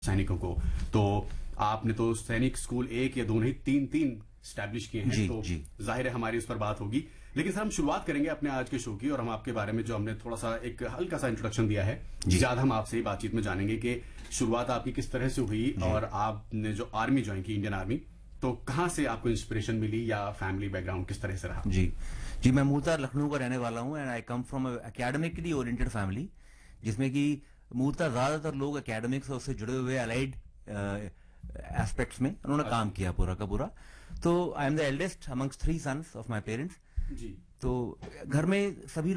सैनिकों को। तो आपने तो सैनिक स्कूल एक या दो नहीं तीन स्टैब्लिश किए हैं, तो जाहिर है हमारी उस पर बात होगी। लेकिन सर हम शुरुआत करेंगे अपने आज के शो की, और हम आपके बारे में जो हमने थोड़ा सा एक हल्का सा इंट्रोडक्शन दिया है, ज्यादा हम आपसे ही बातचीत में जानेंगे कि शुरुआत आपकी किस तरह से हुई और आपने जो आर्मी ज्वाइन की, इंडियन आर्मी, तो कहां से आपको इंस्पिरेशन मिली या फैमिली बैकग्राउंड किस तरह से रहा? जी मैं मूलतः लखनऊ का रहने वाला हूं and I come from academically oriented family, जिसमें कि मूलतः ज्यादातर लोग एकेडमिक्स और उससे जुड़े हुए अलाइड एस्पेक्ट्स में उन्होंने काम किया पूरा का पूरा। तो I am the eldest amongst 3 sons of my parents. तो घर में सभी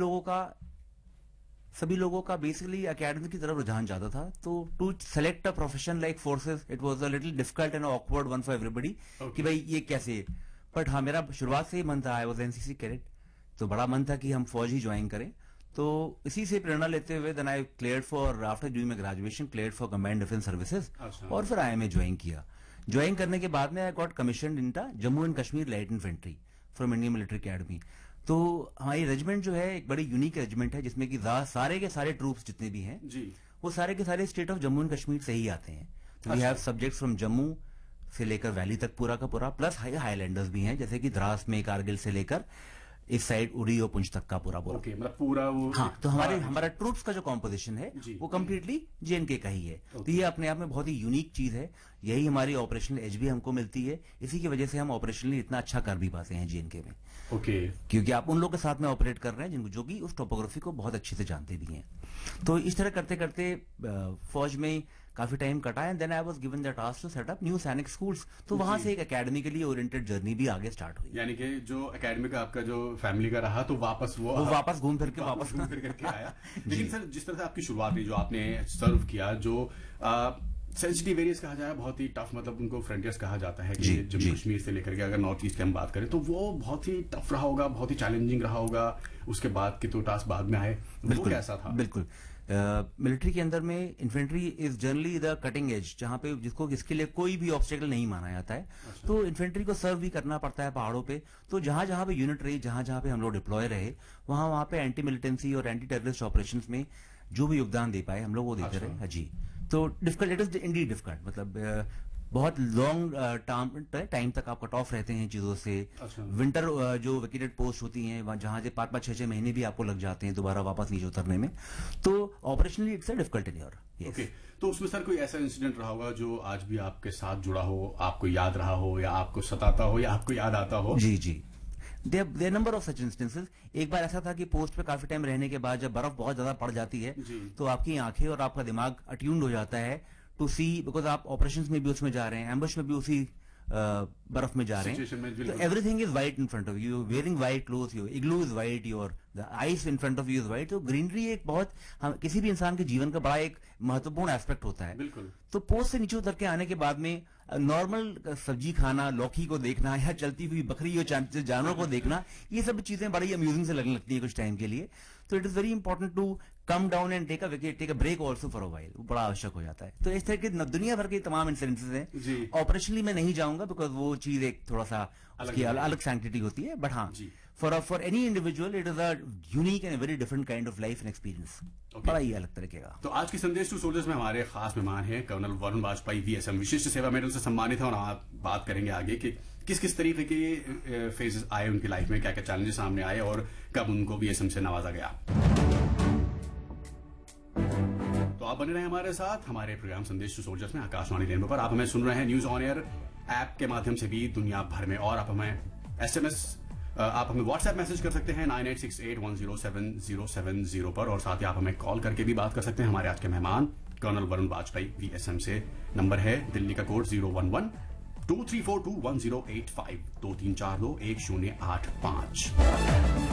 लोगों का बेसिकली एकेडमिक की तरफ रुझान ज्यादा था। तो to select a profession like forces it was a little difficult and awkward one for everybody कि भाई ये कैसे। बट हाँ, मेरा शुरुआत से ही मन था, आई वाज एनसीसी कैडेट, तो बड़ा मन था कि हम फौज ही ज्वाइन करें। तो इसी से प्रेरणा लेते हुए then I cleared for after doing my graduation cleared for combined defence services, और फिर आईएमए ज्वाइन किया। ज्वाइन करने के बाद में I got commission in Jammu and Kashmir light infantry from Indian military academy. तो हमारी रेजिमेंट जो है एक बड़ी यूनिक रेजिमेंट है, जिसमें कि सारे के सारे ट्रूप्स जितने भी हैं वो सारे के सारे state of Jammu and Kashmir से ही आते हैं। तो we have subjects from Jammu से लेकर वैली तक पूरा का पूरा, प्लस हाईलैंडर्स भी हैं, जैसे कि द्रास में कारगिल से लेकर इस साइड उड़ी और पुंछ तक का पूरा मतलब पूरा वो। हाँ, तो हमारा ट्रूप्स का जो कॉम्पोजिशन है वो कम्प्लीटली जेएनके का ही है। तो ये अपने आप में बहुत ही यूनिक चीज है। यही हमारी ऑपरेशनल एज भी हमको मिलती है, इसी की वजह से हम ऑपरेशनली इतना अच्छा कर भी पाते हैं जेएनके में। क्योंकि आप उन लोगों के साथ में ऑपरेट कर रहे हैं जिनको जो कि उस टोपोग्राफी को बहुत अच्छे से जानते भी हैं। तो इस तरह करते करते फौज में काफी टाइम कटा and then I was given the task to set up new सैनिक स्कूल्स। तो वहां से एक एकेडमिकली ओरिएंटेड जर्नी भी आगे स्टार्ट हुई। यानी कि जो एकेडमी का आपका जो फैमिली का रहा, तो वापस वो वापस घूम फिर के आया। लेकिन सर जिस तरह से आपकी शुरुआत हुई, जो आपने सर्व किया, जो सेंसिटिव एरियाज कहा जाए, बहुत ही टफ, मतलब उनको फ्रंटियर्स कहा जाता है कि जम्मू कश्मीर से लेकर के अगर नॉर्थ ईस्ट की हम बात करें तो वो बहुत ही टफ रहा होगा, बहुत ही चैलेंजिंग रहा होगा। उसके बाद के तो टास्क बाद में आए, वो कैसा था? बिल्कुल मिलिट्री के अंदर में infantry is generally the cutting edge, जहां पे इसके लिए कोई भी ऑब्स्टेकल नहीं माना जाता है। तो इन्फेंट्री को सर्व भी करना पड़ता है पहाड़ों पे। तो जहां जहां पे यूनिट रही, जहां पे हम लोग डिप्लॉय रहे, वहां पे एंटी मिलिटेंसी और एंटी टेररिस्ट ऑपरेशंस में जो भी योगदान दे पाए हम लोग वो देते रहे। जी, तो difficult, it is Indeed difficult, मतलब बहुत लॉन्ग टाइम तक आप कट ऑफ रहते हैं चीजों से। विंटर जो वेकेटेड पोस्ट होती हैं वहां, जहां से 5-5, 6-6 महीने भी आपको लग जाते हैं दोबारा वापस नीचे उतरने में। तो operationally it's a difficult in your. Okay, तो उसमें सर कोई ऐसा इंसिडेंट रहा होगा जो आज भी आपके साथ जुड़ा हो, आपको याद रहा हो, या आपको सताता हो, या आपको याद आता हो? जी their number of such instances. एक बार ऐसा था कि पोस्ट पे काफी टाइम रहने के बाद जब बर्फ बहुत ज्यादा पड़ जाती है तो आपकी आंखें और आपका दिमाग अट्यून्ड हो जाता है टू सी, बिकॉज आप ऑपरेशंस में भी उसमें जा रहे हैं, एम्बुश में भी उसी बर्फ में जा रहे हैं। तो everything is white in front of you, wearing white cloth, your igloo is white, your the ice in front of you is white. तो ग्रीनरी एक बहुत किसी भी इंसान के जीवन का बड़ा एक महत्वपूर्ण एस्पेक्ट होता है। तो पोस्ट से नीचे उतर के आने के बाद में नॉर्मल सब्जी खाना, लौकी को देखना, या चलती हुई बकरी और जानवरों को देखना, ये सब चीजें बड़ी अम्यूजिंग से लगने लगती है कुछ टाइम के लिए। तो it is very important to come down and take a break also for a while, वो बड़ा आवश्यक हो जाता है। तो इस तरह के दुनिया भर के तमाम इंसिडेंसेस हैं। ऑपरेशनली मैं नहीं जाऊंगा बिकॉज वो चीज एक थोड़ा सा अलग सैंक्टिटी होती है। बट हाँ, for any individual it is a unique and very different kind of life and experience, बड़ा ही अलग तरीके का। तो आज की संदेश टू सोल्जर्स में हमारे खास मेहमान हैं कर्नल वरुण वाजपेयी, वीएसएम विशिष्ट सेवा मेडल से सम्मानित है, और आप बात करेंगे आगे कि किस किस तरीके के फेजेस आए उनकी लाइफ में, क्या क्या चैलेंजेस सामने आए और कब उनको वीएसएम से नवाजा गया। तो आप बने रहे हमारे साथ हमारे प्रोग्राम संदेश टू सोल्जर्स में आकाशवाणी रेनबो पर। आप हमें सुन रहे हैं न्यूज ऑन एयर ऐप के माध्यम से भी दुनिया भर में, और आप हमें एसएमएस, आप हमें व्हाट्सएप मैसेज कर सकते हैं 9868107070 पर, और साथ ही आप हमें कॉल करके भी बात कर सकते हैं। हमारे आज के मेहमान कर्नल वरुण वाजपेयी, वीएसएम से। नंबर है दिल्ली का कोड 011-2342-1085 2342-1085।